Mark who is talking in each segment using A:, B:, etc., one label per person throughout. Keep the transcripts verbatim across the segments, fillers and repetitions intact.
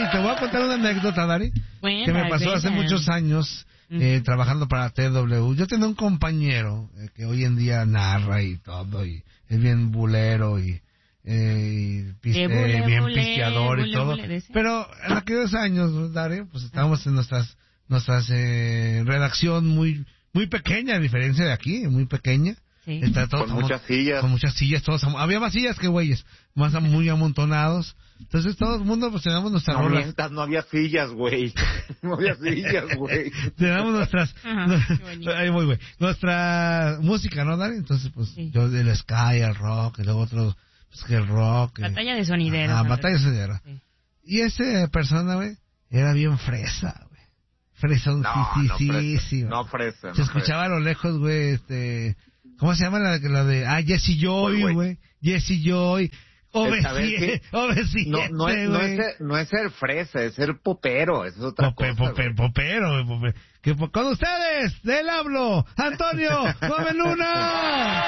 A: te voy a contar una anécdota, Dari,
B: Buena,
A: que me pasó
B: buena.
A: hace muchos años, eh, trabajando para T W. Yo tenía un compañero eh, que hoy en día narra y todo, y es bien bulero y, eh, y piste,
B: Eh, bule,
A: bien
B: bule,
A: pisteador
B: bule,
A: y todo.
B: bule, de ese.
A: Pero en aquellos años, Dari, pues estábamos en nuestras, nuestras eh, redacción muy, muy pequeña, a diferencia de aquí, muy pequeña.
B: Sí.
A: Está todo,
C: Con muchas sillas.
A: Con muchas sillas, todos. Había más sillas que güeyes, más muy amontonados. Entonces todo el mundo pues teníamos nuestras
C: No
A: rolas.
C: mientas, no había sillas, güey. No había sillas, güey.
A: Teníamos nuestras...
B: Ajá, qué bonito.
A: Ahí voy, güey. Nuestra música, ¿no, Dari? Entonces pues
B: Sí.
A: yo del Sky, el rock, y luego otro, pues que el rock.
B: Batalla de sonideros.
A: Ah,
B: Andrés.
A: batalla de sonideros.
B: Sí.
A: Y esa persona, güey, era bien fresa, güey. Fresón,
C: No,
A: sí,
C: no
A: sí,
C: fresa.
A: sí,
C: No
A: güey.
C: fresa.
A: Se
C: no
A: escuchaba a lo lejos, güey, este... ¿Cómo se llama la, la de... Ah, Jessie Joy,
C: Güey.
A: güey. Jessie Joy.
C: El saber
A: Obesiete,
C: que-
A: obesiete,
C: No, no, es, no, es ser, no es ser fresa, es ser popero, eso es otra
A: Pope,
C: cosa.
A: pope,
C: güey.
A: popero, güey, pope. Que po- con ustedes, del hablo, Antonio Gómez Luna.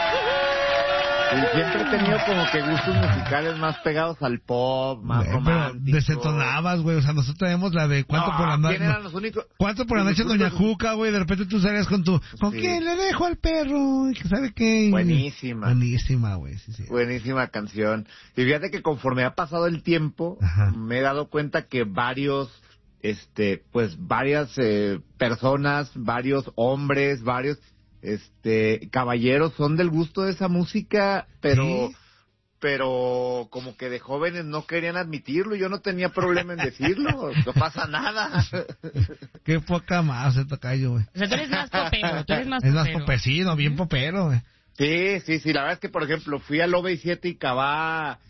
C: Y siempre he tenido como que gustos musicales más pegados al pop, más
A: Güey, pero
C: románticos.
A: desentonabas, güey, o sea, nosotros tenemos la de cuánto
C: No,
A: por la noche.
C: ¿quién eran los únicos?
A: ¿Cuánto por la
C: los
A: noche,
C: gustos-
A: Doña Juca, güey? De repente tú salías con tu... ¿Con
C: Sí.
A: quién le dejo al perro? ¿Y que sabe qué? Y-
C: Buenísima.
A: Buenísima, güey, sí, sí.
C: Buenísima canción. Y fíjate que conforme ha pasado el tiempo,
A: Ajá.
C: me he dado cuenta que varios, este, pues varias eh, personas, varios hombres, varios, este, caballeros son del gusto de esa música, pero,
A: ¿Sí?
C: pero como que de jóvenes no querían admitirlo. Yo no tenía problema en decirlo. No pasa nada.
A: Qué poca más se tocayo, güey.
B: O sea, tú eres más popero, tú eres más
A: Es más
B: popero.
A: popecino, bien popero, güey.
C: Sí, sí, sí. La verdad es que, por ejemplo, fui al O V siete y Cabá.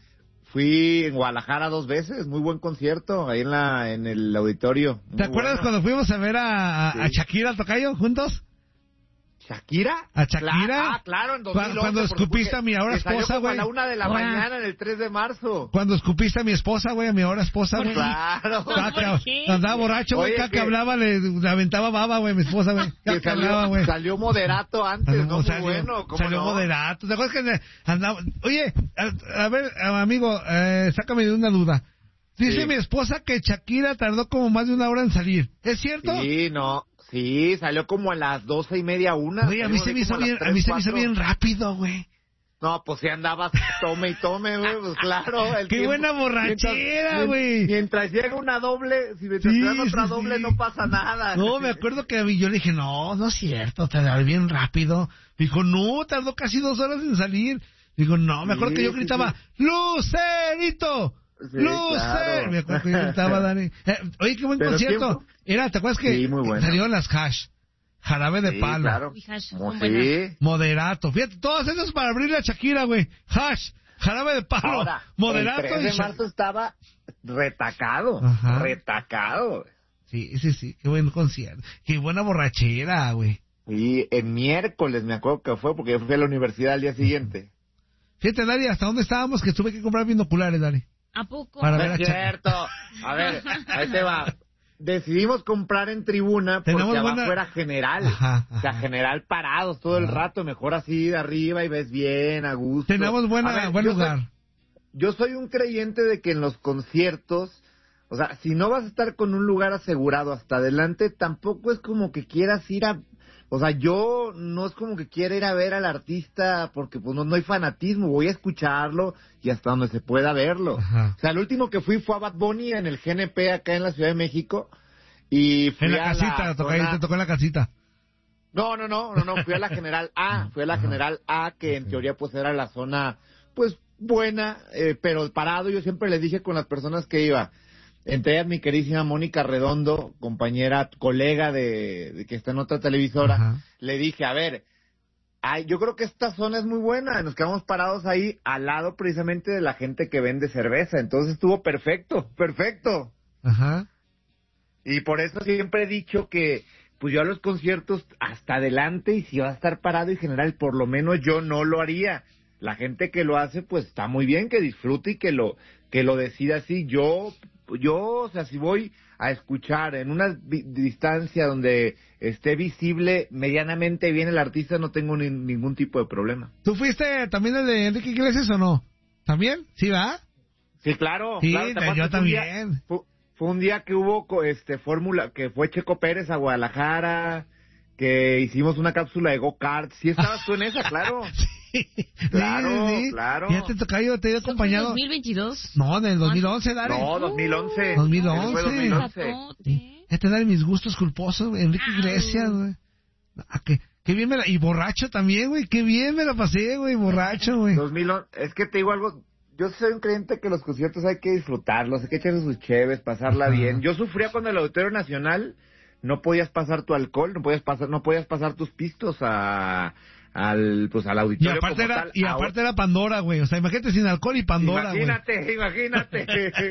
C: Fui en Guadalajara dos veces, muy buen concierto, ahí en la en el auditorio.
A: ¿Te acuerdas cuando fuimos a ver a, a,
C: Sí.
A: a Shakira al tocayo juntos?
C: ¿Shakira?
A: ¿A Shakira?
C: Cla- ah, claro, en dos mil once.
A: Cuando
C: por
A: escupiste
C: supuesto,
A: a mi ahora
C: que salió
A: esposa,
C: como
A: güey.
C: a la una de la
B: Ahora.
C: mañana, en el tres de marzo.
A: Cuando escupiste a mi esposa, güey, a mi ahora esposa, güey.
C: Claro.
A: Cada que
B: ¿Por qué?
A: andaba borracho, güey,
C: Oye,
A: cada que
C: que-
A: hablaba le, le aventaba baba, güey, mi esposa, güey. Cada
C: Que
A: que hablaba,
C: salió,
A: güey.
C: salió moderato antes,
A: Salió-
C: ¿no? Muy
A: salió-
C: bueno, ¿cómo
A: salió
C: no?
A: moderato. ¿Te acuerdas que andaba? Oye, a, a ver, amigo, eh, sácame de una duda. Dice
C: Sí.
A: mi esposa que Shakira tardó como más de una hora en salir. ¿Es cierto?
C: Sí, no, sí, salió como a las doce y media, una.
A: Güey, a mí
C: Salimos
A: se
C: ahí
A: me hizo
C: como las
A: bien, a
C: tres,
A: mí se me hizo
C: cuatro.
A: bien rápido, güey.
C: No, pues si andabas tome y tome, güey, pues claro. El
A: ¡Qué
C: tiempo-
A: buena borrachera,
C: mientras-
A: güey!
C: Mientras llega una doble, si mientras
A: Sí,
C: te dan otra
A: sí,
C: doble
A: sí.
C: no pasa nada.
A: No, me acuerdo que a mí- yo le dije, no, no es cierto, te da bien rápido. Dijo, no, tardó casi dos horas en salir. Digo, no, me acuerdo
C: Sí,
A: que yo
C: sí,
A: gritaba,
C: sí.
A: ¡Lucerito!
C: Sí,
A: ¡Lucer!
C: claro.
A: Me acuerdo que yo gritaba, Dani. Eh, oye, qué buen
C: Pero
A: concierto.
C: tiempo-
A: Era, ¿te acuerdas que
C: Sí, muy bueno.
A: salieron las hash? Jarabe de
C: Sí,
A: palo.
C: claro.
B: Y hash,
C: Como
B: son
C: sí.
B: buenas.
A: Moderato. Fíjate, todos esos para abrirle a Shakira, güey. Hash, jarabe de palo,
C: Ahora,
A: moderato
C: el tres
A: y
C: de
A: Sha-
C: marzo estaba retacado.
A: Ajá.
C: Retacado.
A: Sí, sí, sí, qué buen concierto. Qué buena borrachera, güey.
C: Y en miércoles me acuerdo que fue porque yo fui a la universidad al día siguiente.
A: Fíjate, Dari, ¿hasta dónde estábamos que tuve que comprar binoculares, Dari?
B: ¿A poco?
A: Para
C: No
A: ver
C: es
A: a Cha-
C: cierto. A ver, ahí te va. Decidimos comprar en tribuna porque
A: Tenemos
C: abajo
A: buena-
C: era general.
A: Ajá,
C: O sea,
A: ajá.
C: general parados todo el
A: Ajá.
C: rato. Mejor así de arriba y ves bien, a gusto.
A: Tenemos buena,
C: A ver,
A: buen
C: yo
A: lugar.
C: soy- yo soy un creyente de que en los conciertos, o sea, si no vas a estar con un lugar asegurado hasta adelante, tampoco es como que quieras ir a... O sea, yo no es como que quiera ir a ver al artista porque pues no, no hay fanatismo, voy a escucharlo y hasta donde se pueda verlo.
A: Ajá.
C: O sea, el último que fui fue a Bad Bunny en el G N P acá en la Ciudad de México y fui
A: En la
C: a
A: casita, tocó, ahí
C: zona-
A: te tocó en la casita.
C: no, no, no, no, no, fui a la General A, fui a la
A: Ajá.
C: General A, que en
A: Ok.
C: teoría pues era la zona, pues, buena, eh, pero parado, yo siempre les dije con las personas que iba, entre ellas mi queridísima Mónica Redondo, compañera, colega de, de que está en otra televisora,
A: Ajá.
C: le dije, a ver, ay, yo creo que esta zona es muy buena, nos quedamos parados ahí al lado precisamente de la gente que vende cerveza, entonces estuvo perfecto, perfecto.
A: Ajá.
C: Y por eso siempre he dicho que, pues yo a los conciertos hasta adelante y si va a estar parado en general, por lo menos yo no lo haría. La gente que lo hace, pues está muy bien, que disfrute y que lo que lo decida así. Yo, yo, o sea, si voy a escuchar en una vi- distancia donde esté visible medianamente bien el artista, no tengo ni- ningún tipo de problema.
A: ¿Tú fuiste también el de Enrique Iglesias o no? ¿También? ¿Sí, va?
C: Sí, claro.
A: Sí,
C: claro, ¿te acuerdas
A: yo
C: que fue un día-
A: también.
C: Fue, fue un día que hubo co- este fórmula, que fue Checo Pérez a Guadalajara, que hicimos una cápsula de go-kart. Sí estabas tú en esa, claro.
A: Sí,
C: Claro,
A: sí, sí.
C: claro.
A: Fíjate, tocayo, te he
B: ¿Eso fue en
A: acompañado.
B: dos mil veintidós?
A: No, del dos mil once, Dari.
C: No, dos mil once.
A: dos mil once.
C: Eso fue dos mil once.
B: Ratote.
A: Ya te dan mis gustos culposos, güey. Enrique
B: Au.
A: Iglesias, güey. Ah, qué, qué bien me la... Y borracho también, güey. Qué bien me la pasé, güey. Borracho, güey.
C: dos mil once. Es que te digo algo, yo soy un creyente que los conciertos hay que disfrutarlos, hay que echarse sus cheves, pasarla
A: Ajá.
C: bien. Yo sufría cuando el Auditorio Nacional no podías pasar tu alcohol, no podías pasar, no podías pasar tus pistos a al pues al
A: Y
C: auditorio
A: aparte
C: como
A: era,
C: tal.
A: y
C: Ahora-
A: aparte era Pandora, güey. O sea, imagínate sin alcohol y Pandora, güey.
C: Imagínate, imagínate.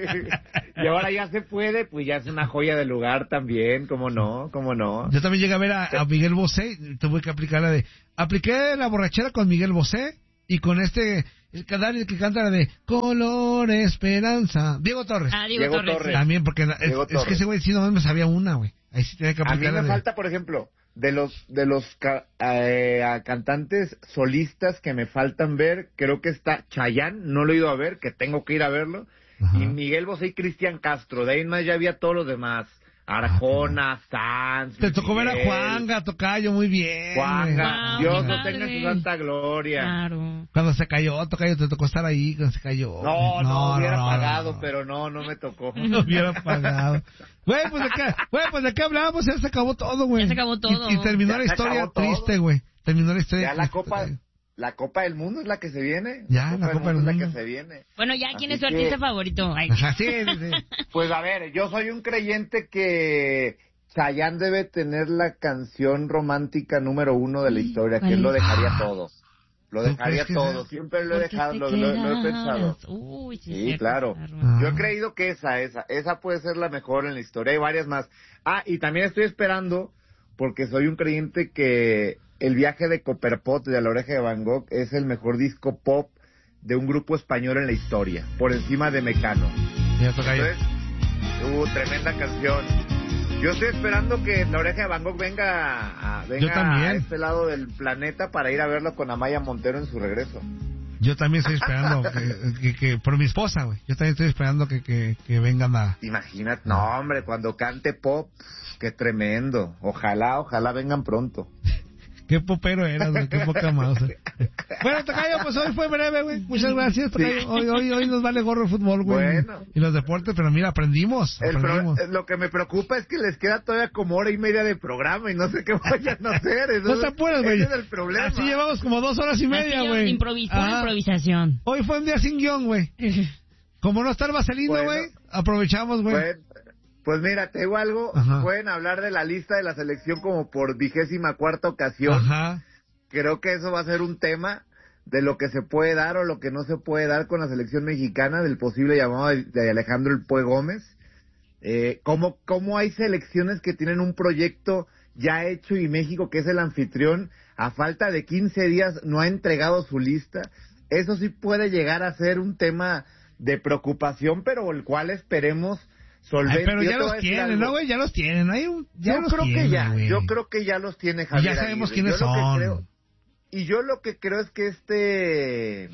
C: Y ahora ya se puede, pues ya es una joya del lugar también, ¿cómo no? ¿Cómo no?
A: Yo también llegué a ver a, a Miguel Bosé. Tuve que aplicar la de... Apliqué la borrachera con Miguel Bosé y con este... El Cadari, el que canta la de Color Esperanza. Diego Torres.
B: Ah, Diego,
C: Diego
B: Torres.
C: Torres.
B: sí.
A: También, porque la- es,
C: Diego
A: es que
C: Torres.
A: ese güey sí no me sabía una, güey. Ahí sí tenía que
C: A mí
A: aplicar
C: me
A: la de...
C: falta, por ejemplo, de los de los ca- eh, a cantantes solistas que me faltan ver, creo que está Chayanne, no lo he ido a ver, que tengo que ir a verlo,
A: Ajá.
C: y Miguel Bosé y Cristian Castro. De ahí en más ya había todos los demás, Arjona, Sanz,
A: Te tocó ver a
C: Miguel,
A: Juanga, tocayo, muy bien.
C: Juanga,
B: Wow,
C: Dios
B: qué
C: lo tenga en
B: padre.
C: su santa gloria.
B: Claro.
A: Cuando se cayó, tocayo, te tocó estar ahí cuando se cayó.
C: No, no, hubiera
A: no,
C: pagado,
A: no.
C: pero no, no me tocó.
A: No hubiera pagado. Güey, pues de qué, güey, pues de qué hablábamos, ya se acabó todo, güey.
B: Ya se acabó todo.
A: Y, y terminó
C: Ya
A: la
C: se
A: historia
C: acabó todo.
A: triste, güey. Terminó la historia
C: Ya la
A: triste,
C: copa,
A: tocayo.
C: la Copa del Mundo es la que se viene.
A: Ya, la Copa del
C: es la
A: Mundo.
C: que se viene.
B: Bueno, ya, ¿quién es
C: Así
B: tu
C: que-
B: artista favorito? Ay.
A: Ajá, sí, sí, sí.
C: Pues a ver, yo soy un creyente que Chayanne debe tener la canción romántica número uno de la historia, que
B: ¿cuál
C: él lo
B: es?
C: dejaría
A: Ah.
C: todo. Lo
A: ¿Tú
C: dejaría
A: crees que
C: todo,
A: sea?
C: siempre lo he
B: ¿Por qué
C: dejado,
B: te
C: lo, lo- lo he
B: quedas?
C: pensado.
B: Uy, sí,
C: Sí,
B: es cierto,
C: claro.
A: Ah.
C: Yo he creído que esa, esa, esa puede ser la mejor en la historia, hay varias más. Ah, y también estoy esperando, porque soy un creyente que El viaje de Copperpot de La Oreja de Van Gogh es el mejor disco pop de un grupo español en la historia, por encima de Mecano.
A: Ya, tocayo.
C: Entonces, uh, tremenda canción. Yo estoy esperando que La Oreja de Van Gogh venga, a, venga
A: Yo también.
C: a este lado del planeta para ir a verlo con Amaya Montero en su regreso.
A: Yo también estoy esperando que, que, que- por mi esposa, güey. Yo también estoy esperando que, que, que vengan a...
C: Imagínate, no hombre, cuando cante pop, qué tremendo. Ojalá, ojalá vengan pronto.
A: Qué popero eras, güey. Qué poca mouse. Bueno, tocayo, pues hoy fue breve, güey. Muchas gracias, tocayo.
C: Sí.
A: Hoy, hoy, hoy nos vale gorro el fútbol, güey.
C: Bueno.
A: Y los deportes, pero mira, aprendimos.
C: El pro-
A: aprendimos.
C: lo que me preocupa es que les queda todavía como hora y media de programa y no sé qué vayan a hacer. Eso
A: No
C: es-
A: te apures, güey.
C: Ese es el problema.
A: Así llevamos como dos horas y media,
B: Así,
A: güey.
B: improvis- pura
A: Ajá.
B: improvisación.
A: Hoy fue un día sin guión, güey. Como no está el vaselino,
C: Bueno.
A: güey, aprovechamos, güey.
C: Pues, pues mira, te digo algo,
A: Ajá.
C: pueden hablar de la lista de la selección como por vigésima cuarta ocasión.
A: Ajá.
C: Creo que eso va a ser un tema de lo que se puede dar o lo que no se puede dar con la selección mexicana, del posible llamado de, de Alejandro El Pue Gómez. Eh, ¿cómo, cómo hay selecciones que tienen un proyecto ya hecho y México, que es el anfitrión, a falta de quince días no ha entregado su lista? Eso sí puede llegar a ser un tema de preocupación, pero el cual esperemos solvente.
A: Ay, pero
C: Yo
A: ya
C: te voy
A: los
C: a decir
A: tienen,
C: algo.
A: ¿no, güey? Ya los tienen. Hay un, ya
C: Yo
A: los
C: creo
A: tienen,
C: que ya,
A: güey.
C: yo creo que ya los tiene
A: Y
C: Javier
A: ya sabemos
C: Aguirre.
A: quiénes
C: Yo lo que
A: son.
C: creo- y yo lo que creo es que este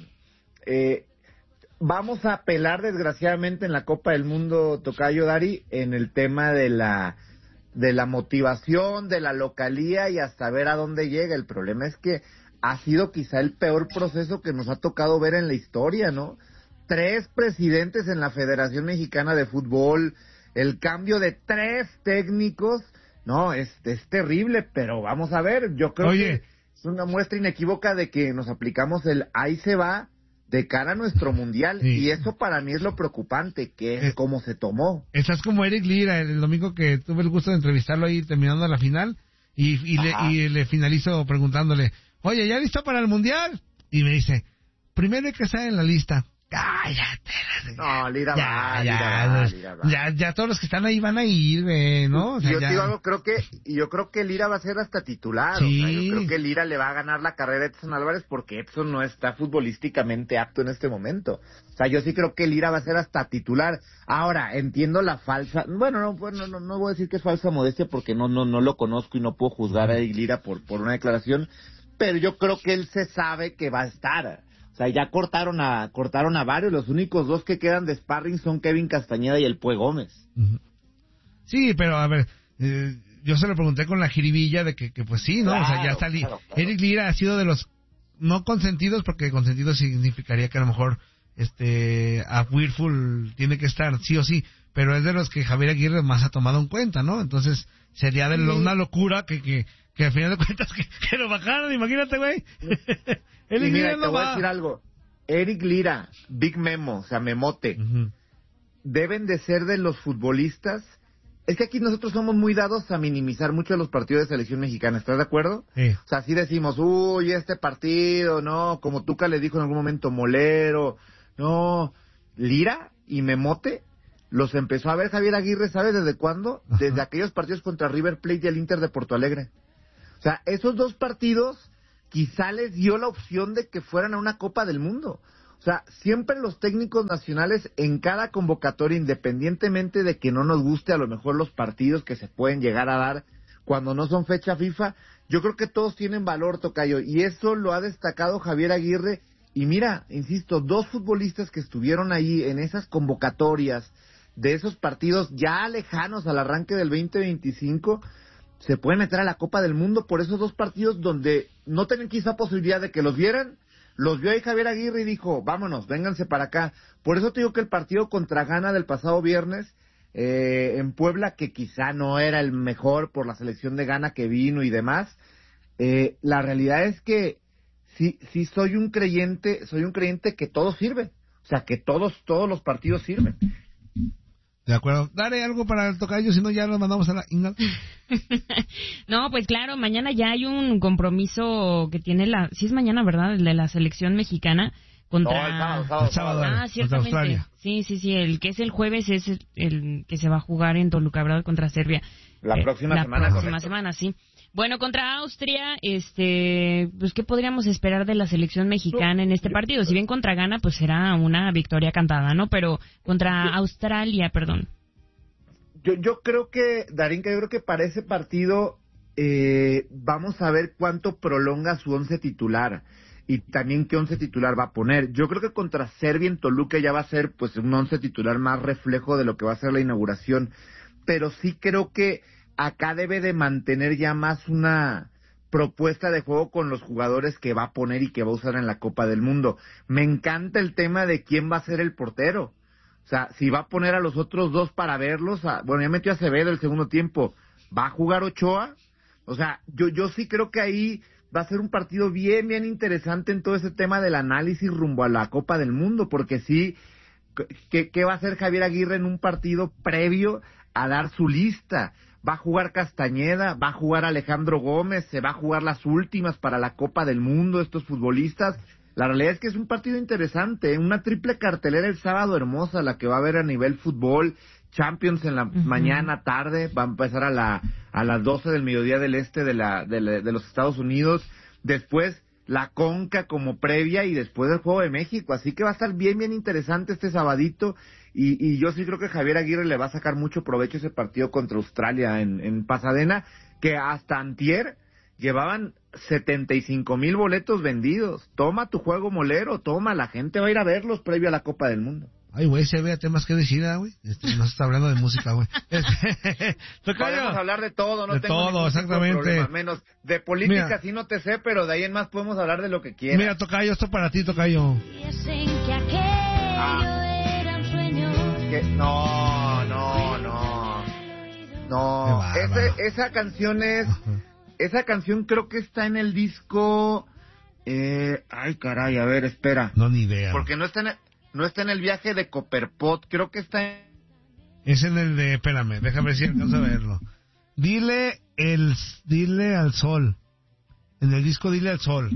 C: eh, vamos a apelar desgraciadamente en la Copa del Mundo, tocayo Dari, en el tema de la de la motivación, de la localía y hasta ver a dónde llega. El problema es que ha sido quizá el peor proceso que nos ha tocado ver en la historia, ¿no? Tres presidentes en la Federación Mexicana de Fútbol, el cambio de tres técnicos, no, es, es terrible, pero vamos a ver, yo creo
A: Oye.
C: que es una muestra inequívoca de que nos aplicamos el ahí se va de cara a nuestro mundial,
A: Sí.
C: y eso para mí es lo preocupante, que es
A: Eh.
C: cómo se tomó.
A: Estás como Eric Lira, el, el domingo que tuve el gusto de entrevistarlo ahí terminando la final, y, y, le,
C: Ajá.
A: y le finalizo preguntándole, oye, ¿ya listo para el mundial? Y me dice, primero hay que estar en la lista. Cállate.
C: No, Lira
A: Ya,
C: va,
A: ya,
C: Lira va,
A: pues,
C: Lira va.
A: ya, ya todos los que están ahí van a ir, güey, ¿no? O sea,
C: yo
A: ya-
C: te digo algo, creo que, y yo creo que Lira va a ser hasta titular.
A: Sí.
C: O sea, yo creo que Lira le va a ganar la carrera a Edson Álvarez porque Edson no está futbolísticamente apto en este momento. O sea, yo sí creo que Lira va a ser hasta titular. Ahora, entiendo la falsa, bueno, no, bueno, no, no voy a decir que es falsa modestia porque no, no, no lo conozco y no puedo juzgar a Eric Lira por, por una declaración, pero yo creo que él se sabe que va a estar. O sea, ya cortaron a cortaron a varios. Los únicos dos que quedan de sparring son Kevin Castañeda y el Pue Gómez.
A: Uh-huh. Sí, pero a ver, eh, yo se lo pregunté con la jiribilla de que, que pues sí, ¿no?
C: Claro,
A: o sea, ya está li-
C: claro, claro.
A: Eric Lira ha sido de los no consentidos, porque consentido significaría que a lo mejor este a Whirlpool tiene que estar sí o sí, pero es de los que Javier Aguirre más ha tomado en cuenta, ¿no? Entonces sería de lo,
C: Sí.
A: una locura que, que, que al final de cuentas que, que lo bajaron, imagínate, güey.
C: Y
A: Eric
C: mira,
A: Lira
C: te
A: no
C: voy a
A: va.
C: decir algo. Eric Lira, Big Memo, o sea, Memote,
A: Ujú.
C: deben de ser de los futbolistas. Es que aquí nosotros somos muy dados a minimizar mucho los partidos de selección mexicana, ¿estás de acuerdo?
A: Sí.
C: O sea, así decimos, uy, este partido, no, como Tuca le dijo en algún momento, molero, no. Lira y Memote los empezó a ver Javier Aguirre, ¿sabes desde cuándo?
A: Ajá.
C: Desde aquellos partidos contra River Plate y el Inter de Porto Alegre. O sea, esos dos partidos quizá les dio la opción de que fueran a una Copa del Mundo. O sea, siempre los técnicos nacionales en cada convocatoria, independientemente de que no nos guste a lo mejor los partidos que se pueden llegar a dar cuando no son fecha FIFA, yo creo que todos tienen valor, tocayo, y eso lo ha destacado Javier Aguirre. Y mira, insisto, dos futbolistas que estuvieron ahí en esas convocatorias de esos partidos ya lejanos al arranque del veinte veinticinco, se pueden meter a la Copa del Mundo por esos dos partidos donde no tienen quizá posibilidad de que los vieran. Los vio ahí Javier Aguirre y dijo, vámonos, vénganse para acá. Por eso te digo que el partido contra Ghana del pasado viernes eh, en Puebla, que quizá no era el mejor por la selección de Ghana que vino y demás, eh, la realidad es que sí, sí soy un creyente, soy un creyente que todo sirve. O sea, que todos, todos los partidos sirven.
A: De acuerdo. Dale algo para el tocayo, si no ya nos mandamos a la Inga.
B: No, pues claro, mañana ya hay un compromiso que tiene la... Sí es mañana, ¿verdad? El de la selección mexicana contra...
C: No, el sábado, sábado,
A: El sábado.
C: sábado.
B: Ah,
A: Contra
B: ciertamente.
A: Australia.
B: Sí, sí, sí. El que es el jueves es el, el que se va a jugar en Toluca, ¿verdad? Contra Serbia.
C: La
B: Eh,
C: próxima
B: la
C: semana,
B: próxima
C: correcto.
B: semana, sí. Bueno, contra Austria, este, pues qué podríamos esperar de la selección mexicana en este partido. Si bien contra Ghana, pues será una victoria cantada, ¿no? Pero contra Australia, perdón.
C: Yo, yo creo que, Darinka, yo creo que para ese partido eh, vamos a ver cuánto prolonga su once titular y también qué once titular va a poner. Yo creo que contra Serbia en Toluca ya va a ser pues un once titular más reflejo de lo que va a ser la inauguración, pero sí creo que acá debe de mantener ya más una propuesta de juego con los jugadores que va a poner y que va a usar en la Copa del Mundo. Me encanta el tema de quién va a ser el portero. O sea, si va a poner a los otros dos para verlos, a, bueno, ya metió a Acevedo el segundo tiempo, ¿va a jugar Ochoa? O sea, yo yo sí creo que ahí va a ser un partido bien, bien interesante en todo ese tema del análisis rumbo a la Copa del Mundo, porque sí, ¿qué, qué va a hacer Javier Aguirre en un partido previo a dar su lista? Va a jugar Castañeda, va a jugar Alejandro Gómez, se va a jugar las últimas para la Copa del Mundo estos futbolistas. La realidad es que es un partido interesante, ¿eh? Una triple cartelera el sábado hermosa, la que va a haber a nivel fútbol, Champions en la
B: Uh-huh.
C: mañana, tarde, va a empezar a la a las doce del mediodía del este de la de, la- de los Estados Unidos, después la Conca como previa y después el Juego de México, así que va a estar bien bien interesante este sabadito y, y yo sí creo que Javier Aguirre le va a sacar mucho provecho a ese partido contra Australia en, en Pasadena, que hasta antier llevaban setenta y cinco mil boletos vendidos. Toma tu juego molero, toma, la gente va a ir a verlos previo a la Copa del Mundo.
A: Ay, güey, se había temas que decir, ¿ah, güey. Este, no se está hablando de música, güey. Este, tocayo.
C: Podemos hablar de todo, no
A: De
C: tengo
A: todo,
C: ningún tipo de
A: exactamente.
C: problema, menos de política
A: Mira.
C: sí no te sé, pero de ahí en más podemos hablar de lo que quieras.
A: Mira, tocayo, esto para ti, tocayo.
C: Que- no, no, no. No,
A: Qué bárbaro.
C: Ese- esa canción es,
A: Ajá.
C: esa canción creo que está en el disco, eh, ay caray, a ver, espera.
A: No, ni idea.
C: Porque no está en el, no está en el viaje de Copperpot, creo que está en...
A: Es en el de, espérame, déjame ver si alcanzo a verlo. Dile el, dile al sol. En el disco Dile al sol.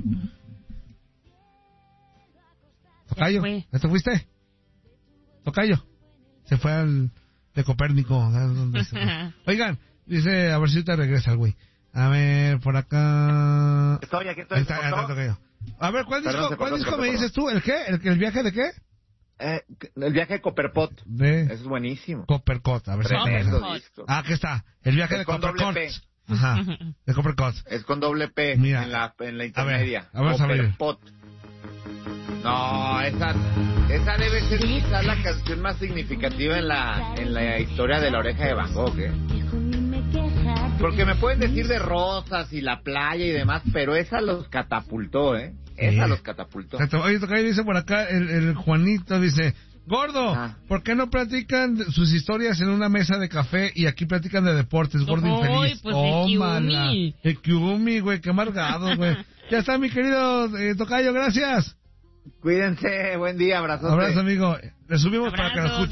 A: Tocayo,
B: fue.
A: ¿ya te fuiste? Tocayo. Se fue al de Copérnico. ¿Sabes dónde se fue? Oigan, dice, a ver si te regresa el güey. A ver, por acá.
C: Estoy aquí, estoy
A: Ahí está, ahí está, Tocayo. A ver, ¿cuál
C: Perdón,
A: disco,
C: se
A: ¿cuál
C: cortó, se
A: disco
C: cortó,
A: me
C: perdón.
A: dices tú? ¿El qué? ¿El, el viaje de qué?
C: Eh, el viaje de Copperpot,
A: De
C: eso es buenísimo.
A: Coppercot. A ver si me
C: Tremendo
A: regresa.
C: disco.
A: Ah, aquí está. El viaje
C: Es
A: de
C: con doble
A: Coppercot.
C: P.
A: Ajá. De Coppercot.
C: Es con doble P
A: Mira,
C: en la, en la
A: a ver,
C: intermedia.
A: vamos a ver.
C: Copperpot. No, esa, esa debe ser quizás la canción más significativa en la, en la historia de La Oreja de Van Gogh, ¿eh? Porque me pueden decir de rosas y la playa y demás, pero esa los catapultó, ¿eh? Esa
A: Sí.
C: los catapultó.
A: Oye, Tocayo, dice por acá, el, el Juanito dice, Gordo,
C: Ah.
A: ¿por qué no platican sus historias en una mesa de café y aquí platican de deportes, Gordo
B: Ay,
A: infeliz?
B: pues,
A: Tómala.
B: Ekiumi.
A: Ekiumi, güey, qué amargado, güey. Ya está, mi querido eh, Tocayo, gracias.
C: Cuídense, buen día, abrazote.
A: Abrazo, amigo. Le subimos para que nos
B: Abrazo.
A: escuchen.